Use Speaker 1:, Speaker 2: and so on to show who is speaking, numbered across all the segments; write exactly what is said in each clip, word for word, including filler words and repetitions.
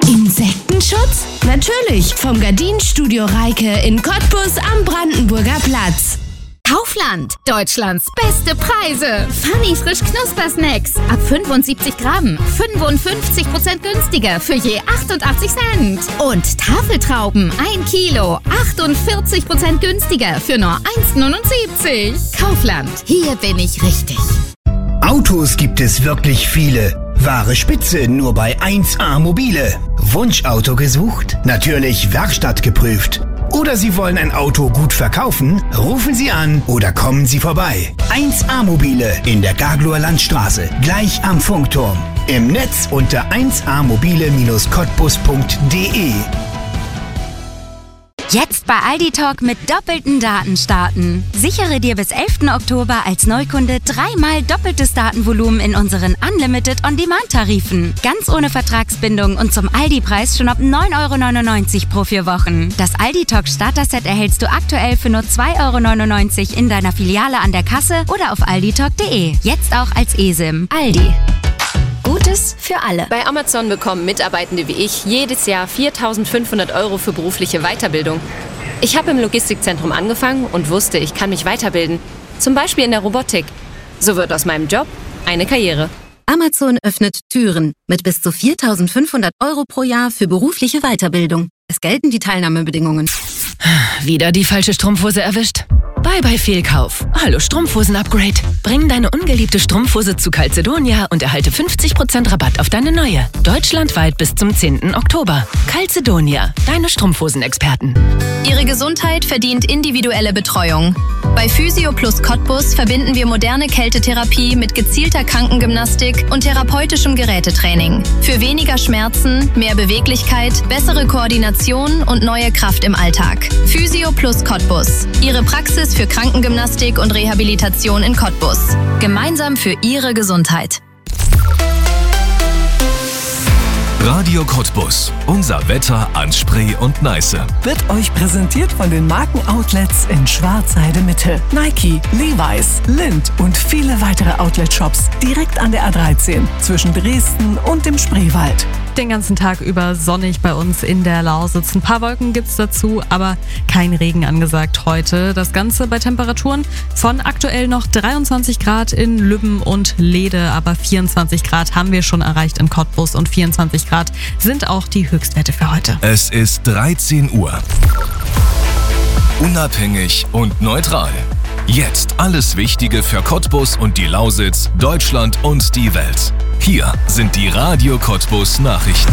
Speaker 1: Insektenschutz? Natürlich, vom Gardinenstudio Reike in Cottbus am Brandenburger Platz.
Speaker 2: Kaufland, Deutschlands beste Preise. Funny frisch Knuspersnacks. Ab fünfundsiebzig Gramm, fünfundfünfzig Prozent günstiger für je achtundachtzig Cent. Und Tafeltrauben, ein Kilo, achtundvierzig Prozent günstiger für nur eins neunundsiebzig. Kaufland, hier bin ich richtig.
Speaker 3: Autos gibt es wirklich viele. Wahre Spitze nur bei eins A Mobile. Wunschauto gesucht? Natürlich Werkstatt geprüft. Oder Sie wollen ein Auto gut verkaufen? Rufen Sie an oder kommen Sie vorbei. eins A Mobile in der Gagloer Landstraße, gleich am Funkturm. Im Netz unter eins a mobile Bindestrich cottbus punkt de.
Speaker 4: Jetzt bei Aldi Talk mit doppelten Daten starten. Sichere dir bis elften Oktober als Neukunde dreimal doppeltes Datenvolumen in unseren Unlimited On-Demand-Tarifen. Ganz ohne Vertragsbindung und zum Aldi-Preis schon ab neun Euro neunundneunzig pro vier Wochen. Das Aldi Talk Starter-Set erhältst du aktuell für nur zwei Euro neunundneunzig in deiner Filiale an der Kasse oder auf aldi talk punkt de. Jetzt auch als eSIM. Aldi. Gutes für alle.
Speaker 5: Bei Amazon bekommen Mitarbeitende wie ich jedes Jahr viertausendfünfhundert Euro für berufliche Weiterbildung. Ich habe im Logistikzentrum angefangen und wusste, ich kann mich weiterbilden. Zum Beispiel in der Robotik. So wird aus meinem Job eine Karriere.
Speaker 6: Amazon öffnet Türen mit bis zu viertausendfünfhundert Euro pro Jahr für berufliche Weiterbildung. Es gelten die Teilnahmebedingungen.
Speaker 7: Wieder die falsche Strumpfhose erwischt? Bye bye Fehlkauf. Hallo Strumpfhosen-Upgrade. Bring deine ungeliebte Strumpfhose zu Calzedonia und erhalte fünfzig Prozent Rabatt auf deine neue. Deutschlandweit bis zum zehnten Oktober. Calzedonia, deine Strumpfhosen-Experten.
Speaker 8: Ihre Gesundheit verdient individuelle Betreuung. Bei Physio Plus Cottbus verbinden wir moderne Kältetherapie mit gezielter Krankengymnastik und therapeutischem Gerätetraining. Für weniger Schmerzen, mehr Beweglichkeit, bessere Koordination und neue Kraft im Alltag. Physio Plus Cottbus. Ihre Praxis für Krankengymnastik und Rehabilitation in Cottbus. Gemeinsam für Ihre Gesundheit.
Speaker 9: Radio Cottbus. Unser Wetter an Spree und Neiße.
Speaker 10: Wird euch präsentiert von den Markenoutlets in Schwarzheide Mitte. Nike, Levi's, Lindt und viele weitere Outlet-Shops direkt an der A dreizehn zwischen Dresden und dem Spreewald.
Speaker 11: Den ganzen Tag über sonnig bei uns in der Lausitz. Ein paar Wolken gibt's dazu, aber kein Regen angesagt heute. Das Ganze bei Temperaturen von aktuell noch dreiundzwanzig Grad in Lübben und Lede, aber vierundzwanzig Grad haben wir schon erreicht in Cottbus und vierundzwanzig Grad sind auch die Höchstwerte für heute.
Speaker 9: Es ist dreizehn Uhr. Unabhängig und neutral. Jetzt alles Wichtige für Cottbus und die Lausitz, Deutschland und die Welt. Hier sind die Radio Cottbus Nachrichten.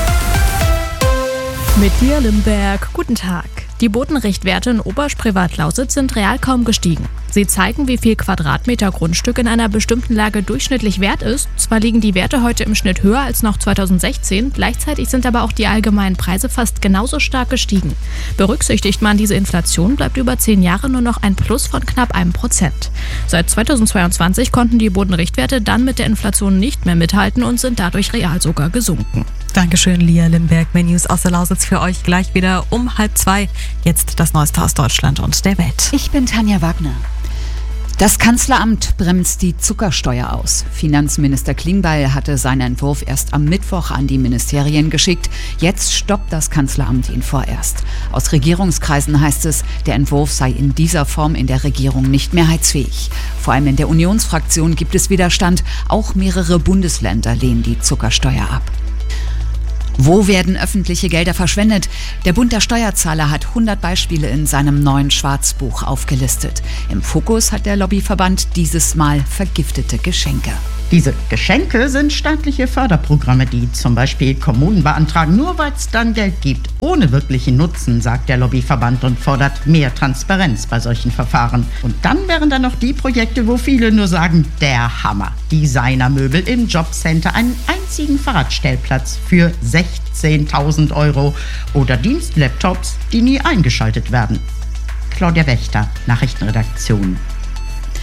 Speaker 12: Mit dir, Limberg. Guten Tag. Die Bodenrichtwerte in Oberspreewald-Lausitz sind real kaum gestiegen. Sie zeigen, wie viel Quadratmeter Grundstück in einer bestimmten Lage durchschnittlich wert ist. Zwar liegen die Werte heute im Schnitt höher als noch zweitausendsechzehn, gleichzeitig sind aber auch die allgemeinen Preise fast genauso stark gestiegen. Berücksichtigt man diese Inflation, bleibt über zehn Jahre nur noch ein Plus von knapp einem Prozent. Seit zweitausendzweiundzwanzig konnten die Bodenrichtwerte dann mit der Inflation nicht mehr mithalten und sind dadurch real sogar gesunken.
Speaker 11: Dankeschön, Lia Limberg. Mehr News aus der Lausitz für euch gleich wieder um halb zwei. Jetzt das Neueste aus Deutschland und der Welt.
Speaker 13: Ich bin Tanja Wagner. Das Kanzleramt bremst die Zuckersteuer aus. Finanzminister Klingbeil hatte seinen Entwurf erst am Mittwoch an die Ministerien geschickt. Jetzt stoppt das Kanzleramt ihn vorerst. Aus Regierungskreisen heißt es, der Entwurf sei in dieser Form in der Regierung nicht mehrheitsfähig. Vor allem in der Unionsfraktion gibt es Widerstand. Auch mehrere Bundesländer lehnen die Zuckersteuer ab. Wo werden öffentliche Gelder verschwendet? Der Bund der Steuerzahler hat hundert Beispiele in seinem neuen Schwarzbuch aufgelistet. Im Fokus hat der Lobbyverband dieses Mal vergiftete Geschenke.
Speaker 14: Diese Geschenke sind staatliche Förderprogramme, die zum Beispiel Kommunen beantragen, nur weil es dann Geld gibt, ohne wirklichen Nutzen, sagt der Lobbyverband und fordert mehr Transparenz bei solchen Verfahren. Und dann wären da noch die Projekte, wo viele nur sagen, der Hammer. Designermöbel im Jobcenter, einen einzigen Fahrradstellplatz für sechzehntausend Euro oder Dienstlaptops, die nie eingeschaltet werden. Claudia Wächter, Nachrichtenredaktion.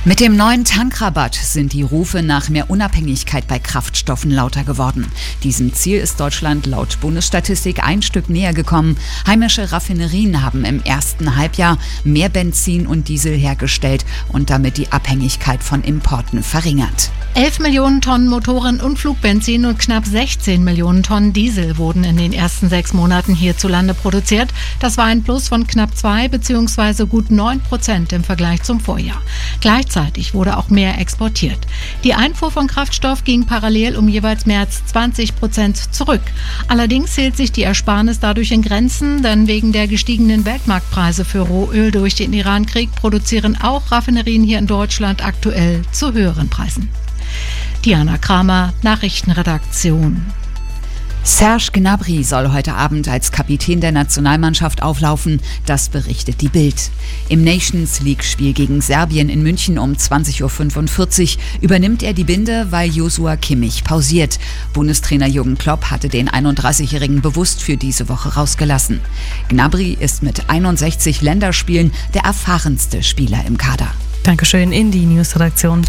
Speaker 13: Mit dem neuen Tankrabatt sind die Rufe nach mehr Unabhängigkeit bei Kraftstoffen lauter geworden. Diesem Ziel ist Deutschland laut Bundesstatistik ein Stück näher gekommen. Heimische Raffinerien haben im ersten Halbjahr mehr Benzin und Diesel hergestellt und damit die Abhängigkeit von Importen verringert.
Speaker 15: elf Millionen Tonnen Motoren- und Flugbenzin und knapp sechzehn Millionen Tonnen Diesel wurden in den ersten sechs Monaten hierzulande produziert. Das war ein Plus von knapp zwei bzw. gut neun Prozent im Vergleich zum Vorjahr. Gleichzeitig wurde auch mehr exportiert. Die Einfuhr von Kraftstoff ging parallel um jeweils mehr als zwanzig Prozent zurück. Allerdings hielt sich die Ersparnis dadurch in Grenzen, denn wegen der gestiegenen Weltmarktpreise für Rohöl durch den Irankrieg produzieren auch Raffinerien hier in Deutschland aktuell zu höheren Preisen. Diana Kramer, Nachrichtenredaktion.
Speaker 13: Serge Gnabry soll heute Abend als Kapitän der Nationalmannschaft auflaufen, das berichtet die Bild. Im Nations-League-Spiel gegen Serbien in München um zwanzig Uhr fünfundvierzig übernimmt er die Binde, weil Joshua Kimmich pausiert. Bundestrainer Jürgen Klopp hatte den einunddreißigjährigen bewusst für diese Woche rausgelassen. Gnabry ist mit einundsechzig Länderspielen der erfahrenste Spieler im Kader.
Speaker 11: Dankeschön in die News-Redaktion.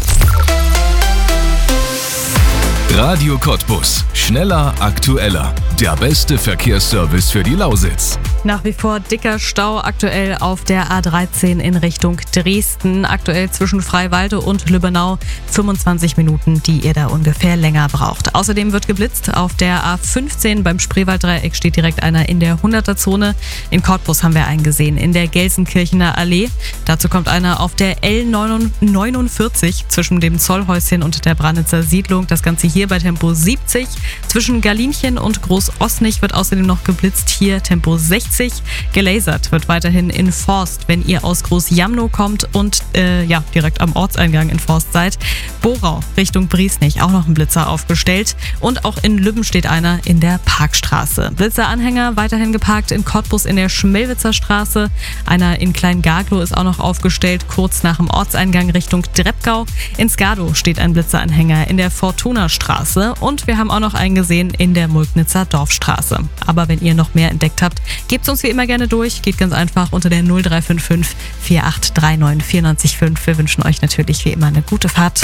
Speaker 9: Radio Cottbus. Schneller, aktueller. Der beste Verkehrsservice für die Lausitz.
Speaker 11: Nach wie vor dicker Stau aktuell auf der A dreizehn in Richtung Dresden. Aktuell zwischen Freiwalde und Lübbenau fünfundzwanzig Minuten, die ihr da ungefähr länger braucht. Außerdem wird geblitzt. Auf der A fünfzehn beim Spreewalddreieck steht direkt einer in der hunderter-Zone. In Cottbus haben wir einen gesehen, in der Gelsenkirchener Allee. Dazu kommt einer auf der L neunundvierzig zwischen dem Zollhäuschen und der Brandnitzer Siedlung. Das Ganze hier bei Tempo siebzig. Zwischen Galinchen und Groß-Osnich wird außerdem noch geblitzt. Hier Tempo sechzig. Gelasert wird weiterhin in Forst, wenn ihr aus Groß-Jamnow kommt und äh, ja direkt am Ortseingang in Forst seid. Borau Richtung Briesnich auch noch ein Blitzer aufgestellt. Und auch in Lübben steht einer in der Parkstraße. Blitzeranhänger weiterhin geparkt in Cottbus in der Schmelwitzer Straße. Einer in Klein-Garglow ist auch noch aufgestellt, kurz nach dem Ortseingang Richtung Dreppgau. In Skadow steht ein Blitzeranhänger in der Fortuna-Straße. Und wir haben auch noch einen gesehen in der Mulknitzer Dorfstraße. Aber wenn ihr noch mehr entdeckt habt, gebt uns wie immer gerne durch. Geht ganz einfach unter der null drei fünf fünf vier acht drei neun vier neun fünf. Wir wünschen euch natürlich wie immer eine gute Fahrt.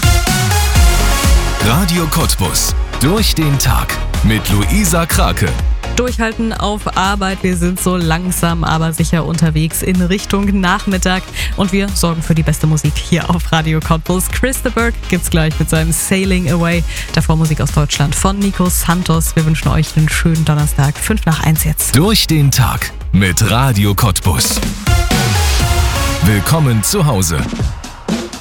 Speaker 9: Radio Cottbus. Durch den Tag mit Luisa Krake.
Speaker 11: Durchhalten auf Arbeit. Wir sind so langsam, aber sicher unterwegs in Richtung Nachmittag. Und wir sorgen für die beste Musik hier auf Radio Cottbus. Chris de Burgh gibt's gleich mit seinem Sailing Away. Davor Musik aus Deutschland von Nico Santos. Wir wünschen euch einen schönen Donnerstag. fünf nach eins jetzt.
Speaker 9: Durch den Tag mit Radio Cottbus. Willkommen zu Hause.